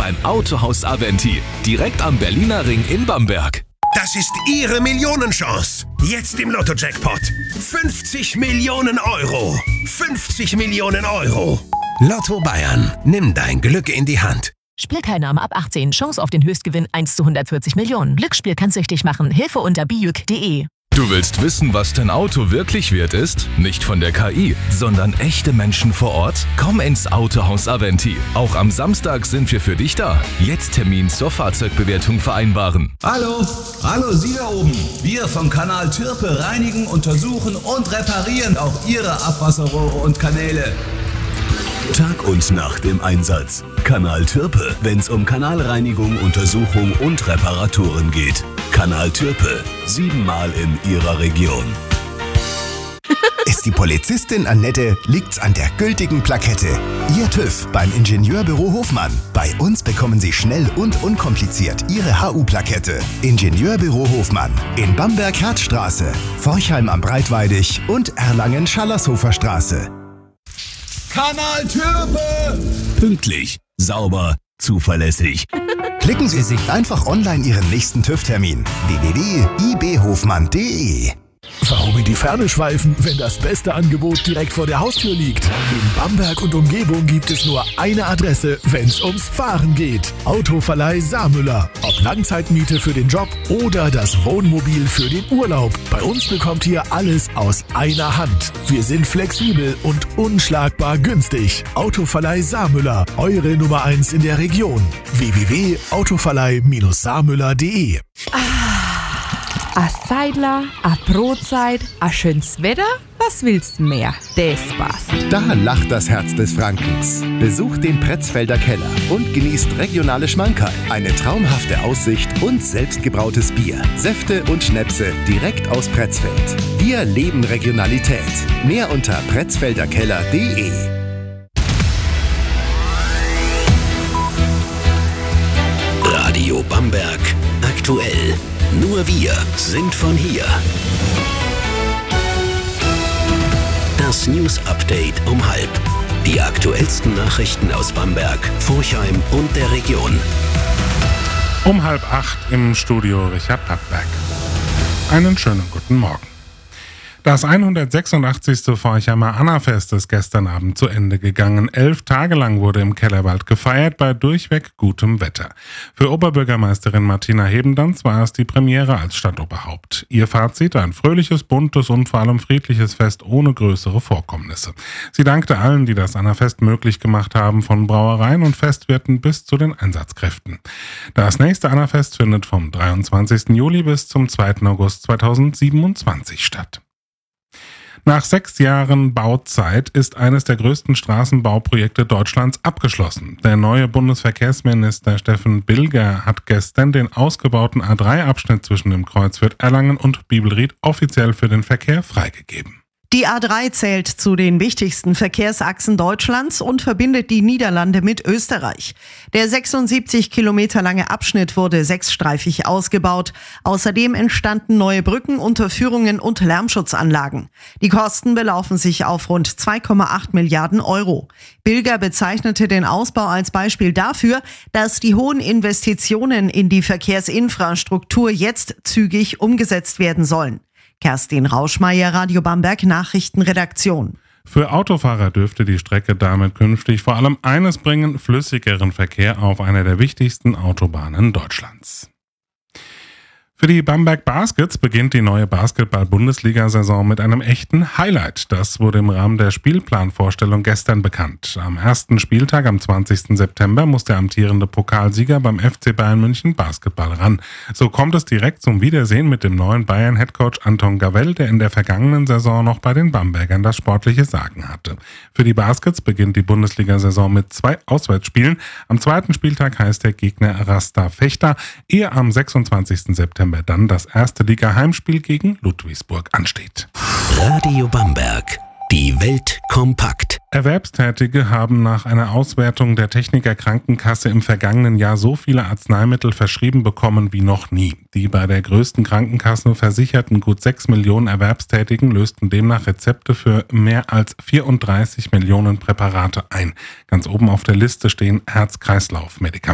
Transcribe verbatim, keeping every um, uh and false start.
beim Autohaus Aventi. Direkt am Berliner Ring in Bamberg. Das ist Ihre Millionenchance. Jetzt im Lotto-Jackpot. fünfzig Millionen Euro. fünfzig Millionen Euro. Lotto Bayern. Nimm dein Glück in die Hand. Spielteilnahme ab achtzehn. Chance auf den Höchstgewinn eins zu hundertvierzig Millionen. Glücksspiel kann süchtig machen. Hilfe unter bijuk punkt de. Du willst wissen, was dein Auto wirklich wert ist? Nicht von der K I, sondern echte Menschen vor Ort? Komm ins Autohaus Aventi. Auch am Samstag sind wir für dich da. Jetzt Termin zur Fahrzeugbewertung vereinbaren. Hallo, hallo Sie da oben. Wir vom Kanal Türpe reinigen, untersuchen und reparieren auch Ihre Abwasserrohre und Kanäle. Tag und Nacht im Einsatz. Kanal Türpe, wenn's um Kanalreinigung, Untersuchung und Reparaturen geht. Kanal Türpe, siebenmal in Ihrer Region. Ist die Polizistin Annette, liegt's an der gültigen Plakette. Ihr TÜV beim Ingenieurbüro Hofmann. Bei uns bekommen Sie schnell und unkompliziert Ihre H U-Plakette. Ingenieurbüro Hofmann. In Bamberg-Herzstraße, Forchheim am Breitweidig und Erlangen-Schallershofer Straße. Kanal Türpe! Pünktlich, sauber, zuverlässig. Klicken Sie sich einfach online Ihren nächsten TÜV-Termin. w w w punkt i b hofmann punkt de. Warum in die Ferne schweifen, wenn das beste Angebot direkt vor der Haustür liegt? In Bamberg und Umgebung gibt es nur eine Adresse, wenn's ums Fahren geht. Autoverleih Saarmüller. Ob Langzeitmiete für den Job oder das Wohnmobil für den Urlaub. Bei uns bekommt ihr alles aus einer Hand. Wir sind flexibel und unschlagbar günstig. Autoverleih Saarmüller. Eure Nummer eins in der Region. w w w punkt autoverleih saarmüller punkt de. A Seidler, a Brotzeit, a schönes Wetter, was willst du mehr? Das passt. Da lacht das Herz des Frankens. Besucht den Pretzfelder Keller und genießt regionale Schmankerl, eine traumhafte Aussicht und selbstgebrautes Bier, Säfte und Schnäpse direkt aus Pretzfeld. Wir leben Regionalität. Mehr unter pretzfelder keller punkt de. Radio Bamberg. Aktuell. Nur wir sind von hier. Das News Update um halb. Die aktuellsten Nachrichten aus Bamberg, Forchheim und der Region. Um halb acht im Studio Richard Pappberg. Einen schönen guten Morgen. Das hundertsechsundachtzigste Forchheimer Annafest ist gestern Abend zu Ende gegangen. Elf Tage lang wurde im Kellerwald gefeiert, bei durchweg gutem Wetter. Für Oberbürgermeisterin Martina Hebendanz war es die Premiere als Stadtoberhaupt. Ihr Fazit: ein fröhliches, buntes und vor allem friedliches Fest ohne größere Vorkommnisse. Sie dankte allen, die das Annafest möglich gemacht haben, von Brauereien und Festwirten bis zu den Einsatzkräften. Das nächste Annafest findet vom dreiundzwanzigsten Juli bis zum zweiten August zweitausendsiebenundzwanzig statt. Nach sechs Jahren Bauzeit ist eines der größten Straßenbauprojekte Deutschlands abgeschlossen. Der neue Bundesverkehrsminister Steffen Bilger hat gestern den ausgebauten A drei Abschnitt zwischen dem Kreuz Fürth-Erlangen und Bibelried offiziell für den Verkehr freigegeben. Die A drei zählt zu den wichtigsten Verkehrsachsen Deutschlands und verbindet die Niederlande mit Österreich. Der sechsundsiebzig Kilometer lange Abschnitt wurde sechsstreifig ausgebaut. Außerdem entstanden neue Brücken, Unterführungen und Lärmschutzanlagen. Die Kosten belaufen sich auf rund zwei Komma acht Milliarden Euro. Bilger bezeichnete den Ausbau als Beispiel dafür, dass die hohen Investitionen in die Verkehrsinfrastruktur jetzt zügig umgesetzt werden sollen. Kerstin Rauschmeier, Radio Bamberg Nachrichtenredaktion. Für Autofahrer dürfte die Strecke damit künftig vor allem eines bringen: flüssigeren Verkehr auf einer der wichtigsten Autobahnen Deutschlands. Für die Bamberg Baskets beginnt die neue Basketball-Bundesliga-Saison mit einem echten Highlight. Das wurde im Rahmen der Spielplanvorstellung gestern bekannt. Am ersten Spieltag, am zwanzigsten September, muss der amtierende Pokalsieger beim F C Bayern München Basketball ran. So kommt es direkt zum Wiedersehen mit dem neuen Bayern-Headcoach Anton Gavell, der in der vergangenen Saison noch bei den Bambergern das sportliche Sagen hatte. Für die Baskets beginnt die Bundesliga-Saison mit zwei Auswärtsspielen. Am zweiten Spieltag heißt der Gegner Rasta Fechter, ehe am sechsundzwanzigsten September dann das erste Liga-Heimspiel gegen Ludwigsburg ansteht. Radio Bamberg. Die Welt kompakt. Erwerbstätige haben nach einer Auswertung der Techniker Krankenkasse im vergangenen Jahr so viele Arzneimittel verschrieben bekommen wie noch nie. Die bei der größten Krankenkasse versicherten gut sechs Millionen Erwerbstätigen lösten demnach Rezepte für mehr als vierunddreißig Millionen Präparate ein. Ganz oben auf der Liste stehen Herz-Kreislauf-Medikamente.